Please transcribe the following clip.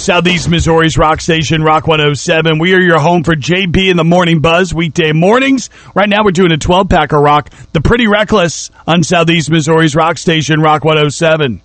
Southeast Missouri's rock station, Rock 107. We are your home for JP in the Morning Buzz, weekday mornings. Right now we're doing a 12-pack of rock, The Pretty Reckless, on Southeast Missouri's rock station, Rock 107.